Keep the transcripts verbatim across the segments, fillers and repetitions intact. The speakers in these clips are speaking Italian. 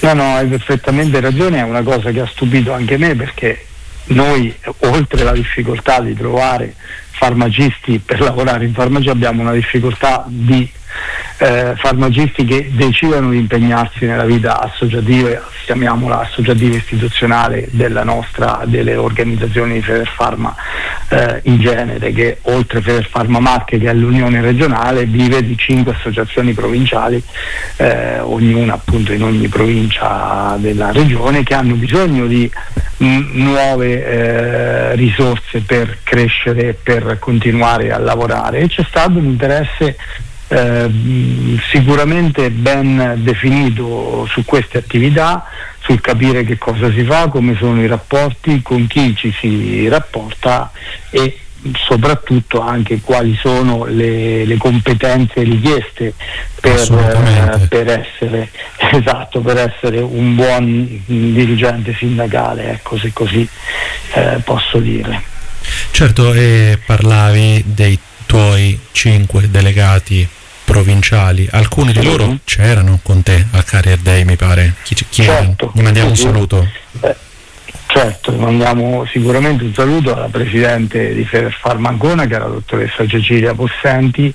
No, no, hai perfettamente ragione, è una cosa che ha stupito anche me, perché noi, oltre alla difficoltà di trovare farmacisti per lavorare in farmacia, abbiamo una difficoltà di eh, farmacisti che decidano di impegnarsi nella vita associativa, chiamiamola associativa istituzionale, della nostra, delle organizzazioni di Federfarma eh, in genere, che oltre Federfarma Marche, che è l'unione regionale, vive di cinque associazioni provinciali, eh, ognuna appunto in ogni provincia della regione, che hanno bisogno di m- nuove eh, risorse per crescere e per continuare a lavorare, e c'è stato un interesse Eh, sicuramente ben definito su queste attività, sul capire che cosa si fa, come sono i rapporti, con chi ci si rapporta e soprattutto anche quali sono le, le competenze richieste per, eh, per essere esatto, per essere un buon dirigente sindacale, ecco, se così eh, posso dire. Certo, e parlavi dei tuoi cinque delegati provinciali, alcuni di loro c'erano con te al Career Day, mi pare. Chi, chi certo, gli mandiamo sì, un saluto? Eh, certo, mandiamo sicuramente un saluto alla presidente di Federfarma Ancona, che è la dottoressa Cecilia Possenti,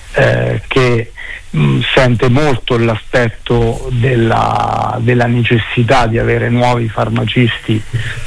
eh, che mh, sente molto l'aspetto della, della necessità di avere nuovi farmacisti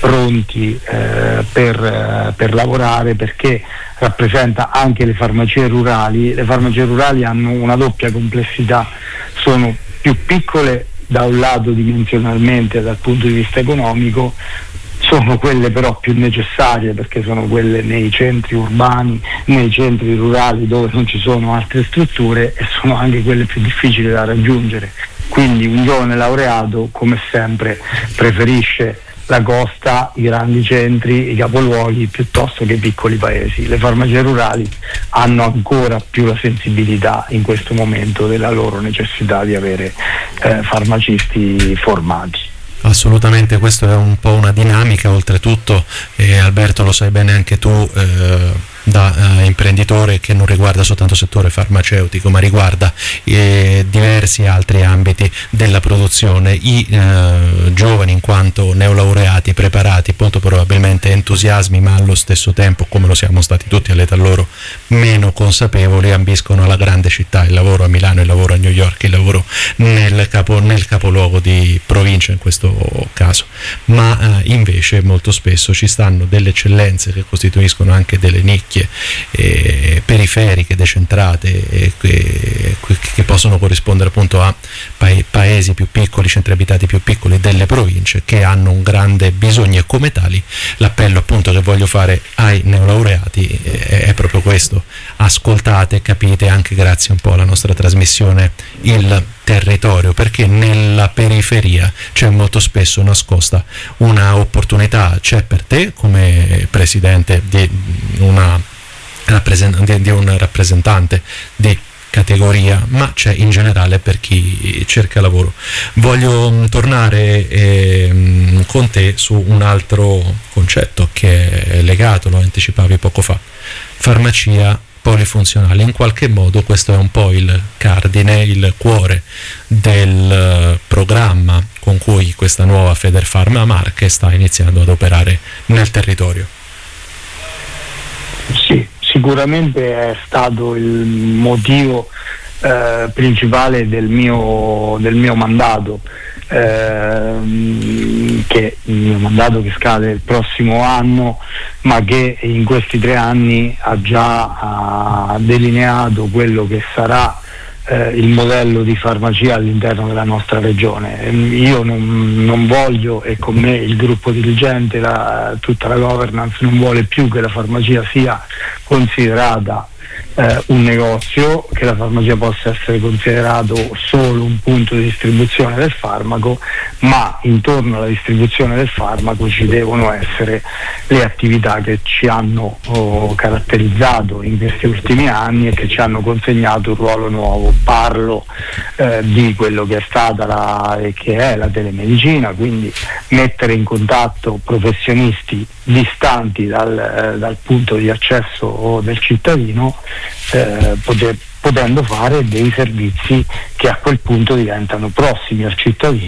pronti eh, per, eh, per lavorare, perché rappresenta anche le farmacie rurali. Le farmacie rurali hanno una doppia complessità, sono più piccole da un lato dimensionalmente dal punto di vista economico, sono quelle però più necessarie perché sono quelle nei centri urbani, nei centri rurali dove non ci sono altre strutture, e sono anche quelle più difficili da raggiungere. Quindi un giovane laureato, come sempre, preferisce la costa, i grandi centri, i capoluoghi, piuttosto che i piccoli paesi. Le farmacie rurali hanno ancora più la sensibilità in questo momento della loro necessità di avere eh, farmacisti formati. Assolutamente, questa è un po' una dinamica, oltretutto, e Alberto lo sai bene anche tu, eh, da eh, imprenditore, che non riguarda soltanto il settore farmaceutico, ma riguarda eh, diversi altri ambiti della produzione. I eh, giovani, in quanto neolaureati, preparati, molto probabilmente entusiasmi, ma allo stesso tempo, come lo siamo stati tutti all'età loro, meno consapevoli, ambiscono alla grande città, il lavoro a Milano, il lavoro a New York, il lavoro nel, capo, nel capoluogo di provincia in questo caso, ma eh, invece molto spesso ci stanno delle eccellenze che costituiscono anche delle nicchie eh, periferiche, decentrate, eh, che, che possono corrispondere appunto a pa- paesi più piccoli, centri abitati più piccoli delle province, che hanno un grande bisogno, e come tali l'appello appunto che voglio fare ai neolaureati eh, è proprio questo: ascoltate, capite anche grazie un po' alla nostra trasmissione il territorio, perché nella periferia c'è molto spesso nascosta una opportunità. C'è per te come presidente di una rappresentante, di un rappresentante di categoria, ma c'è in generale per chi cerca lavoro. Voglio tornare eh, con te su un altro concetto che è legato, lo anticipavi poco fa: farmacia polifunzionale. In qualche modo questo è un po' il cardine, il cuore del programma con cui questa nuova Federfarma Marche sta iniziando ad operare nel territorio. Sì, sicuramente è stato il motivo eh, principale del mio, del mio mandato, eh, che il mio mandato che scade il prossimo anno, ma che in questi tre anni ha già ha delineato quello che sarà eh, il modello di farmacia all'interno della nostra regione. Io non, non voglio, e con me il gruppo dirigente, la, tutta la governance non vuole più che la farmacia sia considerata eh, un negozio, che la farmacia possa essere considerato solo un punto di distribuzione del farmaco, ma intorno alla distribuzione del farmaco ci devono essere le attività che ci hanno oh, caratterizzato in questi ultimi anni e che ci hanno consegnato un ruolo nuovo. Parlo eh, di quello che è stata la, e che è la telemedicina, quindi mettere in contatto professionisti distanti dal, eh, dal punto di accesso del cittadino, eh, poter, potendo fare dei servizi che a quel punto diventano prossimi al cittadino